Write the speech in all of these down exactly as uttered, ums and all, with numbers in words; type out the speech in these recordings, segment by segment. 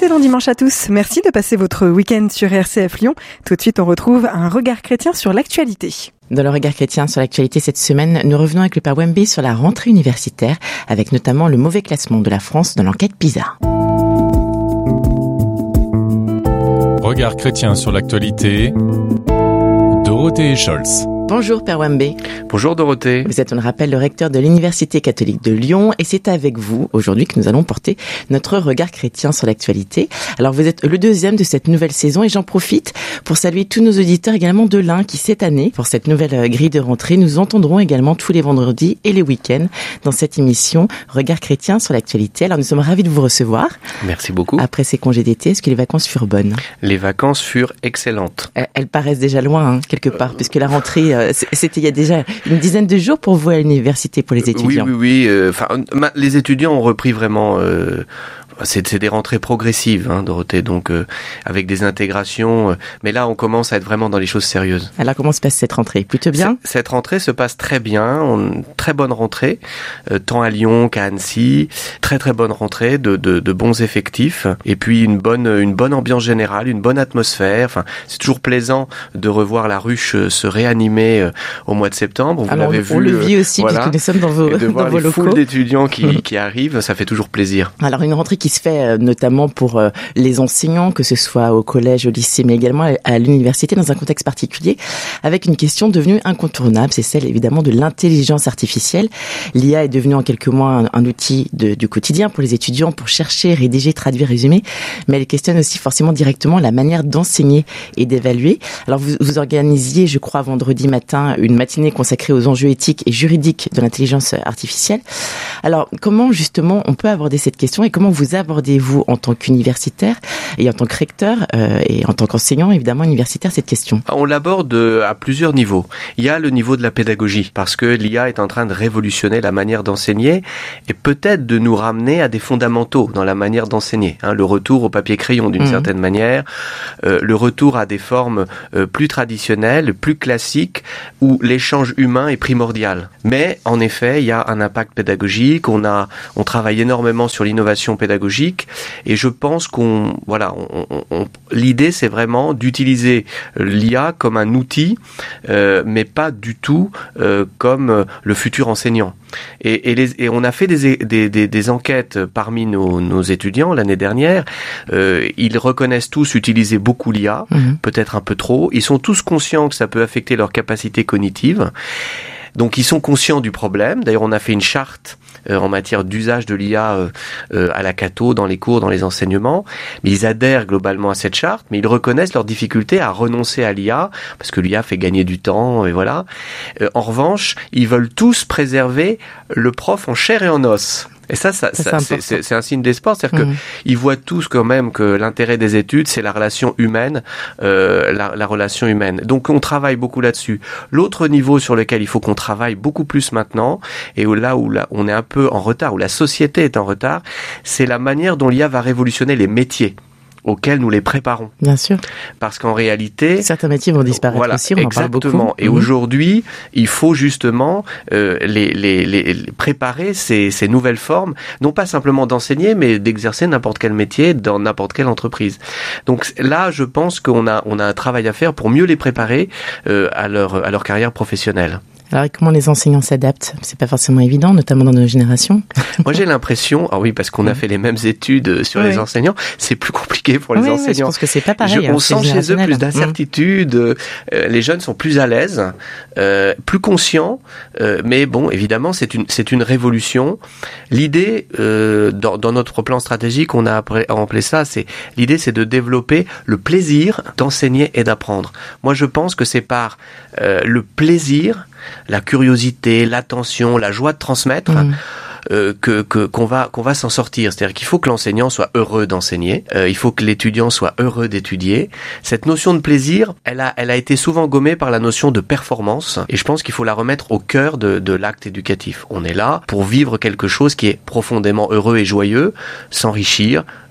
Excellent dimanche à tous. Merci de passer votre week-end sur R C F Lyon. Tout de suite, on retrouve un regard chrétien sur l'actualité. Dans le regard chrétien sur l'actualité cette semaine, nous revenons avec le Père Wembe sur la rentrée universitaire, avec notamment le mauvais classement de la France dans l'enquête PISA. Regard chrétien sur l'actualité, Dorothée Scholz. Bonjour Père Wembe. Bonjour Dorothée. Vous êtes, on le rappelle, le recteur de l'Université catholique de Lyon et c'est avec vous aujourd'hui que nous allons porter notre regard chrétien sur l'actualité. Alors vous êtes le deuxième de cette nouvelle saison et j'en profite pour saluer tous nos auditeurs également de l'Ain qui cette année, pour cette nouvelle grille de rentrée, nous entendrons également tous les vendredis et les week-ends dans cette émission Regard chrétien sur l'actualité. Alors nous sommes ravis de vous recevoir. Merci beaucoup. Après ces congés d'été, est-ce que les vacances furent bonnes ? Les vacances furent excellentes. Elles paraissent déjà loin, hein, quelque part, euh... puisque la rentrée... C'était il y a déjà une dizaine de jours pour vous à l'université, pour les étudiants. Oui, oui, oui. Enfin, euh, les étudiants ont repris vraiment... Euh, c'est, c'est des rentrées progressives, hein, Dorothée, donc euh, avec des intégrations. Euh, mais là, on commence à être vraiment dans les choses sérieuses. Alors, comment se passe cette rentrée ? Plutôt bien ? C- Cette rentrée se passe très bien. On, très bonne rentrée, euh, tant à Lyon qu'à Annecy. Très, très bonne rentrée, de, de, de bons effectifs. Et puis, une bonne, une bonne ambiance générale, une bonne atmosphère. Enfin, c'est toujours plaisant de revoir la ruche se réanimer euh, au mois de septembre. Vous Alors, l'avez on, vu. on le vit aussi, voilà, puisque nous sommes dans vos, et de dans voir vos les locaux. foules d'étudiants qui, qui arrivent, ça fait toujours plaisir. Alors, une rentrée qui se fait euh, notamment pour euh, les enseignants, que ce soit au collège, au lycée, mais également à l'université, dans un contexte particulier, avec une question devenue incontournable, c'est celle évidemment de l'intelligence artificielle. L'I A est devenue en quelques mois un, un outil de, du quotidien pour les étudiants, pour chercher, rédiger, traduire, résumer, mais elle questionne aussi forcément directement la manière d'enseigner et d'évaluer. Alors, vous, vous organisiez, je crois, vendredi matin, une matinée consacrée aux enjeux éthiques et juridiques de l'intelligence artificielle. Alors, comment justement on peut aborder cette question et comment vous abordez-vous en tant qu'universitaire et en tant que recteur euh, et en tant qu'enseignant évidemment universitaire cette question ? On l'aborde à plusieurs niveaux. Il y a le niveau de la pédagogie parce que l'I A est en train de révolutionner la manière d'enseigner et peut-être de nous ramener à des fondamentaux dans la manière d'enseigner. Hein, le retour au papier-crayon d'une mmh. certaine manière, euh, le retour à des formes euh, plus traditionnelles, plus classiques où l'échange humain est primordial. Mais en effet, il y a un impact pédagogique. On a, on travaille énormément sur l'innovation pédagogique. Et je pense qu'on, voilà, on, on, on, l'idée c'est vraiment d'utiliser l'I A comme un outil, euh, mais pas du tout euh, comme le futur enseignant. Et, et, les, et on a fait des, des, des, des enquêtes parmi nos, nos étudiants l'année dernière. Euh, ils reconnaissent tous utiliser beaucoup l'I A, mmh. peut-être un peu trop. Ils sont tous conscients que ça peut affecter leur capacité cognitive. Donc ils sont conscients du problème. D'ailleurs, on a fait une charte euh, en matière d'usage de l'I A euh, euh, à la Cato, dans les cours, dans les enseignements. Mais ils adhèrent globalement à cette charte, mais ils reconnaissent leur difficulté à renoncer à l'I A, parce que l'I A fait gagner du temps, et voilà. Euh, en revanche, ils veulent tous préserver le prof en chair et en os. Et ça, ça, ça, ça c'est, c'est, c'est un signe d'espoir, c'est-à-dire mmh. qu'ils voient tous quand même que l'intérêt des études, c'est la relation humaine, euh, la, la relation humaine. Donc on travaille beaucoup là-dessus. L'autre niveau sur lequel il faut qu'on travaille beaucoup plus maintenant, et où là où là, on est un peu en retard, où la société est en retard, c'est la manière dont l'I A va révolutionner les métiers auxquels nous les préparons. Bien sûr. Parce qu'en réalité... certains métiers vont disparaître voilà, aussi, on exactement. en parle beaucoup. Et mmh. aujourd'hui, il faut justement euh, les, les, les, les préparer ces, ces nouvelles formes, non pas simplement d'enseigner, mais d'exercer n'importe quel métier dans n'importe quelle entreprise. Donc là, je pense qu'on a, on a un travail à faire pour mieux les préparer euh, à leur, à leur carrière professionnelle. Alors, comment les enseignants s'adaptent ? C'est pas forcément évident, notamment dans nos générations. Moi, j'ai l'impression, ah oui, parce qu'on a fait les mêmes études sur oui. les enseignants, c'est plus compliqué pour les oui, enseignants. Oui, je pense que c'est pas pareil. Je, hein, on sent chez eux plus d'incertitude. Mmh. Euh, les jeunes sont plus à l'aise, euh, plus conscients. Euh, mais bon, évidemment, c'est une c'est une révolution. L'idée, euh, dans, dans notre plan stratégique, on a appelé ça, c'est l'idée, c'est de développer le plaisir d'enseigner et d'apprendre. Moi, je pense que c'est par euh, le plaisir, la curiosité, l'attention, la joie de transmettre, mmh. euh, que, que qu'on va qu'on va s'en sortir. C'est-à-dire qu'il faut que l'enseignant soit heureux d'enseigner, euh, il faut que l'étudiant soit heureux d'étudier. Cette notion de plaisir, elle a elle a été souvent gommée par la notion de performance, et je pense qu'il faut la remettre au cœur de de l'acte éducatif. On est là pour vivre quelque chose qui est profondément heureux et joyeux, s'enrichir,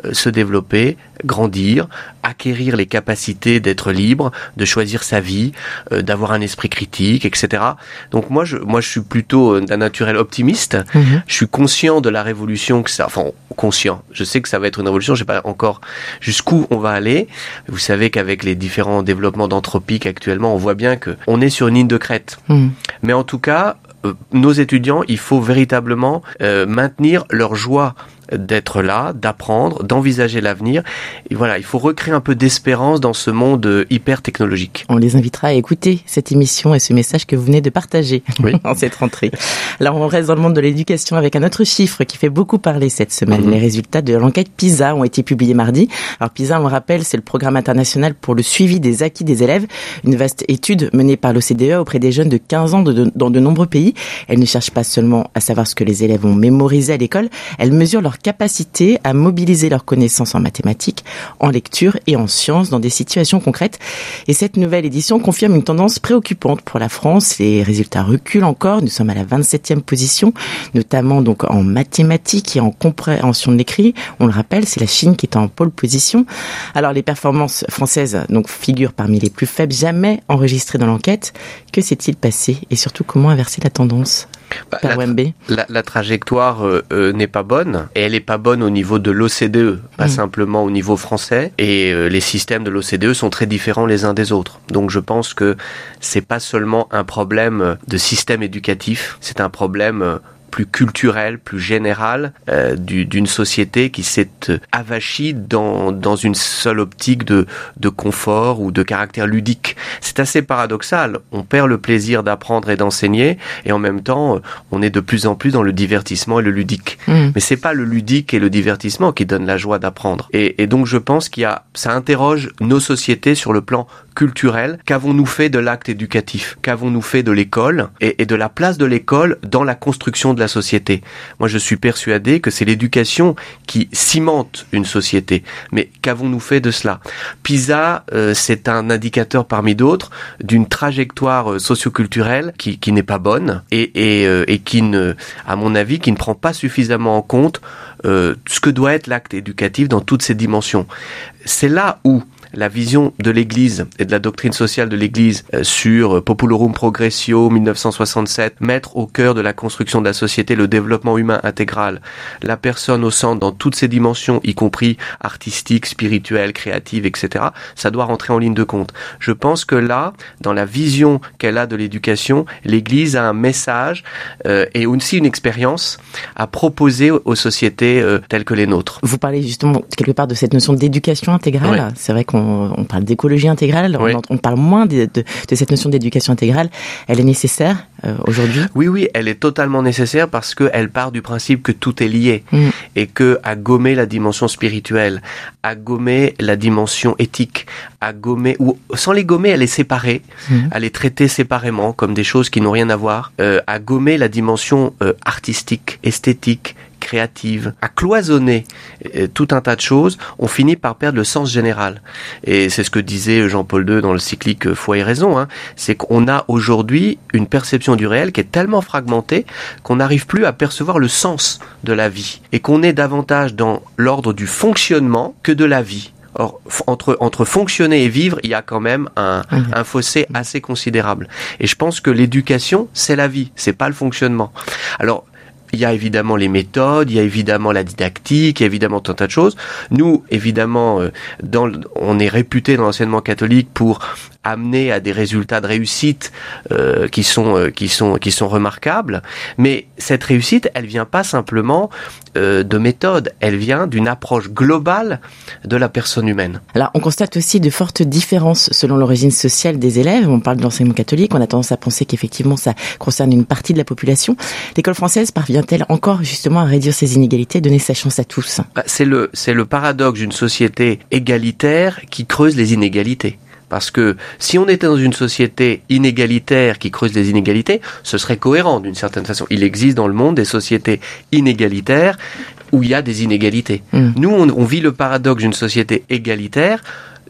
euh, se développer, grandir, acquérir les capacités d'être libre, de choisir sa vie, euh, d'avoir un esprit critique, et cetera. Donc moi, je, moi, je suis plutôt d'un naturel optimiste. Mmh. Je suis conscient de la révolution que ça, enfin conscient. Je sais que ça va être une révolution. Je sais pas encore jusqu'où on va aller. Vous savez qu'avec les différents développements d'anthropique actuellement, on voit bien que on est sur une ligne de crête. Mmh. Mais en tout cas, euh, nos étudiants, il faut véritablement euh, maintenir leur joie d'être là, d'apprendre, d'envisager l'avenir. Et voilà, il faut recréer un peu d'espérance dans ce monde hyper technologique. On les invitera à écouter cette émission et ce message que vous venez de partager oui. en cette rentrée. Alors, on reste dans le monde de l'éducation avec un autre chiffre qui fait beaucoup parler cette semaine. Mmh. Les résultats de l'enquête PISA ont été publiés mardi. Alors, PISA, on rappelle, c'est le programme international pour le suivi des acquis des élèves. Une vaste étude menée par l'O C D E auprès des jeunes de quinze ans de, de, dans de nombreux pays. Elle ne cherche pas seulement à savoir ce que les élèves ont mémorisé à l'école, elle mesure leur capacité à mobiliser leurs connaissances en mathématiques, en lecture et en sciences dans des situations concrètes. Et cette nouvelle édition confirme une tendance préoccupante pour la France. Les résultats reculent encore. Nous sommes à la vingt-septième position, notamment donc en mathématiques et en compréhension de l'écrit. On le rappelle, c'est la Chine qui est en pole position. Alors les performances françaises donc figurent parmi les plus faibles jamais enregistrées dans l'enquête. Que s'est-il passé et surtout comment inverser la tendance ? Bah, la, tra- la, la trajectoire euh, euh, n'est pas bonne et elle n'est pas bonne au niveau de l'O C D E, pas mmh. simplement au niveau français. Et euh, les systèmes de l'O C D E sont très différents les uns des autres. Donc je pense que c'est pas seulement un problème de système éducatif, c'est un problème euh, plus culturel, plus général euh, du, d'une société qui s'est avachie dans, dans une seule optique de, de confort ou de caractère ludique. C'est assez paradoxal. On perd le plaisir d'apprendre et d'enseigner et en même temps, on est de plus en plus dans le divertissement et le ludique. Mmh. Mais c'est pas le ludique et le divertissement qui donnent la joie d'apprendre. Et, et donc je pense qu'il y a, ça interroge nos sociétés sur le plan culturel. Qu'avons-nous fait de l'acte éducatif ? Qu'avons-nous fait de l'école et, et de la place de l'école dans la construction de la société ? Moi, je suis persuadé que c'est l'éducation qui cimente une société. Mais qu'avons-nous fait de cela ? PISA, euh, c'est un indicateur parmi d'autres d'une trajectoire euh, socioculturelle qui, qui n'est pas bonne et, et, euh, et qui, ne, à mon avis, qui ne prend pas suffisamment en compte euh, ce que doit être l'acte éducatif dans toutes ses dimensions. C'est là où la vision de l'Église et de la doctrine sociale de l'Église euh, sur Populorum Progressio dix-neuf cent soixante-sept, mettre au cœur de la construction de la société le développement humain intégral, la personne au centre dans toutes ses dimensions, y compris artistiques, spirituelles, créatives, et cetera, ça doit rentrer en ligne de compte. Je pense que là, dans la vision qu'elle a de l'éducation, l'Église a un message euh, et aussi une expérience à proposer aux sociétés euh, telles que les nôtres. Vous parlez justement quelque part de cette notion d'éducation intégrale. Oui. C'est vrai qu'on on parle d'écologie intégrale, oui. on, on parle moins de, de, de cette notion d'éducation intégrale. Elle est nécessaire euh, aujourd'hui ? Oui, oui, elle est totalement nécessaire parce qu'elle part du principe que tout est lié mmh. et que à gommer la dimension spirituelle, à gommer la dimension éthique, à gommer, ou sans les gommer, à les séparer, mmh. à les traiter séparément comme des choses qui n'ont rien à voir, euh, à gommer la dimension euh, artistique, esthétique, créative, à cloisonner euh, tout un tas de choses, on finit par perdre le sens général. Et c'est ce que disait Jean-Paul deux dans le cyclique Foi et Raison, hein, c'est qu'on a aujourd'hui une perception du réel qui est tellement fragmentée qu'on n'arrive plus à percevoir le sens de la vie et qu'on est davantage dans l'ordre du fonctionnement que de la vie. Or, entre, entre fonctionner et vivre, il y a quand même un, mmh. un fossé assez considérable. Et je pense que l'éducation, c'est la vie, c'est pas le fonctionnement. Alors, il y a évidemment les méthodes, il y a évidemment la didactique, il y a évidemment tout un tas de choses. Nous, évidemment, dans le, on est réputé dans l'enseignement catholique pour amener à des résultats de réussite euh, qui sont euh, qui sont qui sont remarquables. Mais cette réussite, elle vient pas simplement euh, de méthode, elle vient d'une approche globale de la personne humaine. Alors, on constate aussi de fortes différences selon l'origine sociale des élèves. On parle de l'enseignement catholique, on a tendance à penser qu'effectivement ça concerne une partie de la population. L'école française parvient-elle encore justement à réduire ces inégalités, donner sa chance à tous ? Bah, c'est le c'est le paradoxe d'une société égalitaire qui creuse les inégalités. Parce que si on était dans une société inégalitaire qui creuse les inégalités, ce serait cohérent d'une certaine façon. Il existe dans le monde des sociétés inégalitaires où il y a des inégalités. Mmh. Nous, on, on vit le paradoxe d'une société égalitaire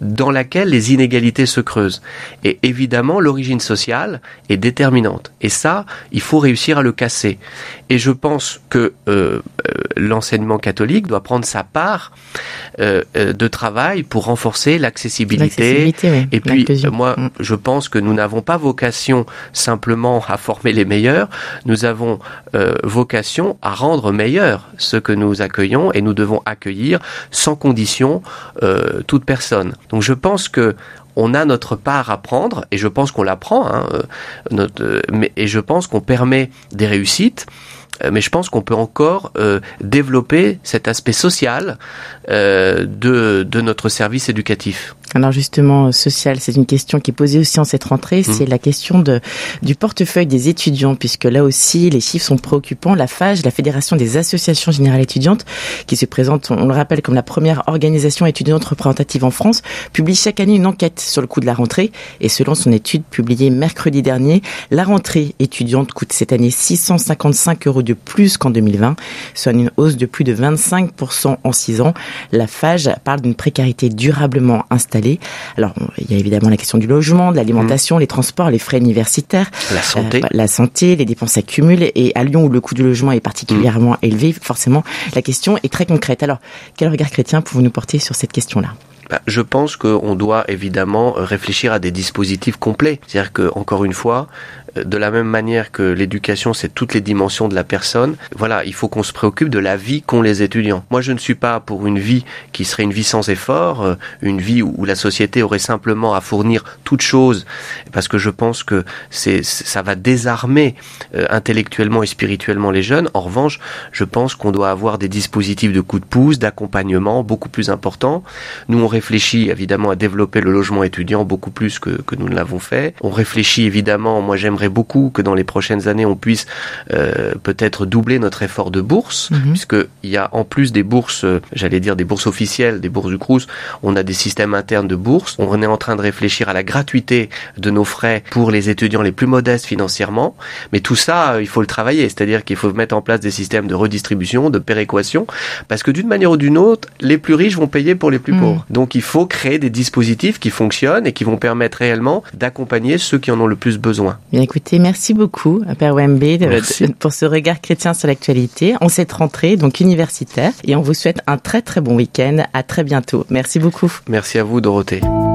dans laquelle les inégalités se creusent. Et évidemment, l'origine sociale est déterminante. Et ça, il faut réussir à le casser. Et je pense que euh, euh, l'enseignement catholique doit prendre sa part euh, euh, de travail pour renforcer l'accessibilité. l'accessibilité oui. Et puis, euh, moi, mmh. je pense que nous n'avons pas vocation simplement à former les meilleurs, nous avons euh, vocation à rendre meilleurs ceux que nous accueillons, et nous devons accueillir sans condition euh, toute personne. Donc je pense que on a notre part à prendre, et je pense qu'on la prend, hein, euh, notre, euh, mais, et je pense qu'on permet des réussites, euh, mais je pense qu'on peut encore euh, développer cet aspect social euh, de, de notre service éducatif. Alors justement, social, c'est une question qui est posée aussi en cette rentrée, c'est mmh. la question de, du portefeuille des étudiants, puisque là aussi, les chiffres sont préoccupants. La FAGE, la Fédération des associations générales étudiantes, qui se présente, on le rappelle, comme la première organisation étudiante représentative en France, publie chaque année une enquête sur le coût de la rentrée. Et selon son étude publiée mercredi dernier, la rentrée étudiante coûte cette année six cent cinquante-cinq euros de plus qu'en deux mille vingt, soit une hausse de plus de vingt-cinq pour cent en six ans. La FAGE parle d'une précarité durablement installée. Alors, il y a évidemment la question du logement, de l'alimentation, mmh. les transports, les frais universitaires, la santé, euh, la santé, les dépenses s'accumulent. Et à Lyon, où le coût du logement est particulièrement mmh. élevé, forcément, la question est très concrète. Alors, quel regard chrétien pouvez-vous nous porter sur cette question-là ? Je pense qu'on doit évidemment réfléchir à des dispositifs complets. C'est-à-dire que, encore une fois, de la même manière que l'éducation, c'est toutes les dimensions de la personne, voilà, il faut qu'on se préoccupe de la vie qu'ont les étudiants. Moi, je ne suis pas pour une vie qui serait une vie sans effort, une vie où la société aurait simplement à fournir toutes choses, parce que je pense que c'est, ça va désarmer euh, intellectuellement et spirituellement les jeunes. En revanche, je pense qu'on doit avoir des dispositifs de coup de pouce, d'accompagnement beaucoup plus importants. Nous, on réfléchit évidemment à développer le logement étudiant beaucoup plus que, que nous ne l'avons fait. On réfléchit évidemment, moi j'aimerais beaucoup que dans les prochaines années on puisse euh, peut-être doubler notre effort de bourse, mmh. puisqu'il y a en plus des bourses, euh, j'allais dire des bourses officielles, des bourses du Crous, on a des systèmes internes de bourses. On est en train de réfléchir à la gratuité de nos frais pour les étudiants les plus modestes financièrement, mais tout ça, euh, il faut le travailler, c'est-à-dire qu'il faut mettre en place des systèmes de redistribution, de péréquation, parce que d'une manière ou d'une autre, les plus riches vont payer pour les plus mmh. pauvres. Donc il faut créer des dispositifs qui fonctionnent et qui vont permettre réellement d'accompagner ceux qui en ont le plus besoin. Bien écoutez, merci beaucoup Père Wembe de, de, pour ce regard chrétien sur l'actualité en cette rentrée donc universitaire, et on vous souhaite un très très bon week-end. À très bientôt. Merci beaucoup. Merci à vous Dorothée.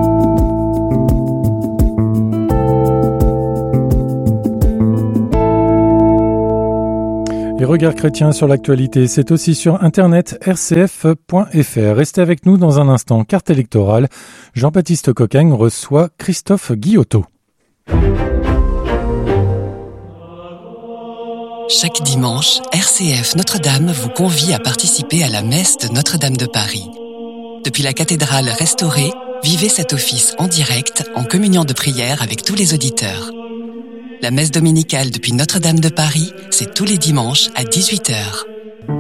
Les regards chrétiens sur l'actualité, c'est aussi sur internet r c f point f r. Restez avec nous dans un instant. Carte électorale. Jean-Baptiste Cocagne reçoit Christophe Guillotot. Chaque dimanche, R C F Notre-Dame vous convie à participer à la messe de Notre-Dame de Paris. Depuis la cathédrale restaurée, vivez cet office en direct, en communion de prière avec tous les auditeurs. La messe dominicale depuis Notre-Dame de Paris, c'est tous les dimanches à dix-huit heures.